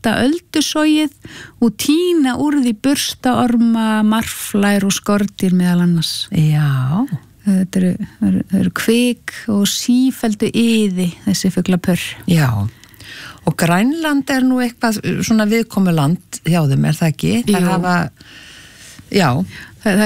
elda öldusogið og tína úr því burstaorma, marflær og skordýr meðal annars. Já. Þetta eru kvik og sífelldu yði, þessi fuglapörr. Já. Og Grænland nú eitthvað svona viðkomuland hjá þeim, það ekki? Það hafa, já. Það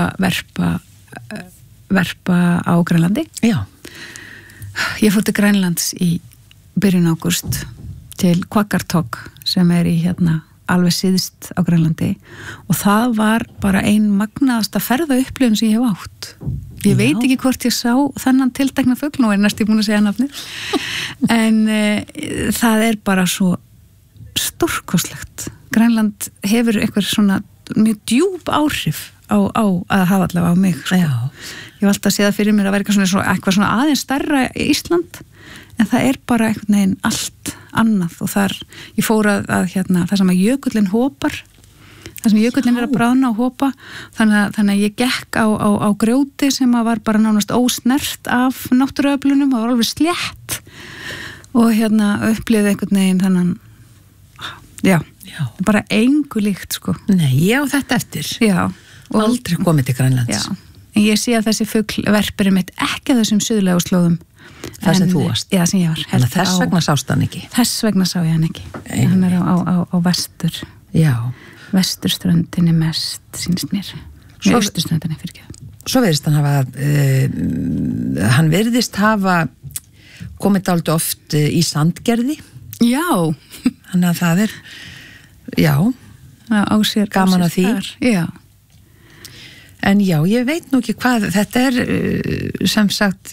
verpa á Grænlandi. Já. Ég fór til Grænlands í byrjun ágúst til Qaqortoq sem í alveg síðst á Grænlandi og það var bara ein magnaðasta ferðaupplifun sem ég hef átt. Ég veit ekki hvort ég sá þennan tiltekna fugl, nú næst ég búin að segja nafnið, en það bara svo stórkostlegt. Grænland hefur eitthvað svona mjög djúp áhrif á að hafa allavega á mig. Sko. Ég var alltaf að sé það fyrir mér að vera eitthvað svona aðeins stærra í Ísland, en það bara einhvern veginn allt annað og þar, ég fór að það sem að jökullin hopar, það sem jökullin að bráðna og hopa, þannig að ég gekk á grjóti sem var bara nánast ósnert af náttúruöflunum, það var alveg slétt og upplifði einhvern veginn þannig, já, bara engu líkt, sko. Nei, ég á þetta eftir. Já. Og aldrei komið til Grænlands. Já, en ég sé að þessi fugl verpir mitt ekki að þessum suðlegu slóðum. Það sem þú varst? Já, sem ég var. En þess vegna sást hann ekki? Þess vegna sá ég hann ekki. Hann á vestur. Já. Vesturströndinni mest, sýnist mér. Austurströndinni, fyrir ekki. Svo virðist hann hafa, hann virðist hafa komið dálítið oft í Sandgerði. Já. Þannig að það já. Á sér, gaman að því. Þar. Já. En já, ég veit nú ekki hvað, þetta sem sagt,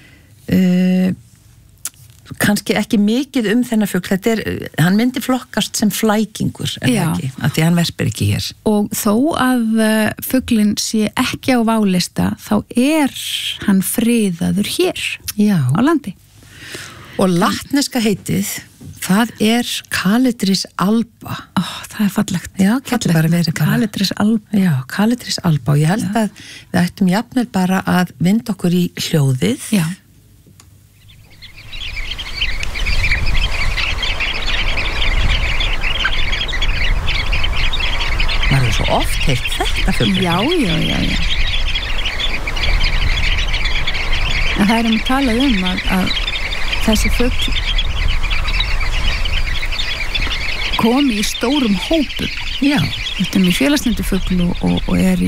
kannski ekki mikið þennan fugl, þetta hann myndi flokkast sem flækingur, ekki, af því hann verpir ekki hér. Og þó að fuglinn sé ekki á válista, þá hann friðaður hér á landi. Og latneska heitið, það Calidris alba. Það fallegt. Já, getur bara verið Calidris alba. Já, Calidris alba og ég held að við ættum jafnvel bara að vinda okkur í hljóðið. Já. Maður svo oft heilt þetta fugl. Já. En það talað að þessi fugl komi í stórum hópum. Já. Þetta mjög félagsnefndu fugl og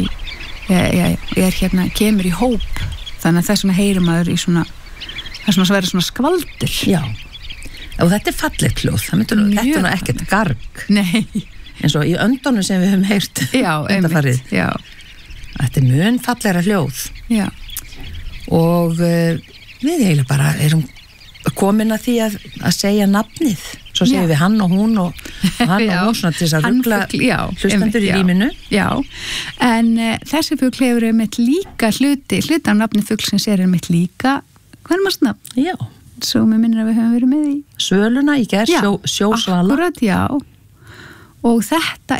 kemur í hóp. Þannig að þess vegna heyrir maður í svona, það svona verið svona skvaldur. Já. Og þetta fallegt hljóð. Þetta nú ekkert garg. Nei. Eins og í öndunum sem við höfum heyrt. Já, einmitt. Já. Þetta mun fallegra hljóð. Já. Og við eiginlega bara erum komin að því að segja nafnið. Svo segjum við hann og hún og hann og hún svona til þess að rugla hlustendur í rýminu. Já, en þessi fugl hefur einmitt líka hluti af nafni fuglsins einmitt líka hvermarsnafn. Já. Svo mér minnir að við höfum verið með í Svöluna í gær, sjósvala. Akkurat, já. Og þetta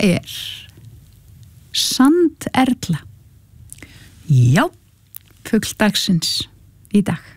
Sanderla. Já. Fugl dagsins í dag.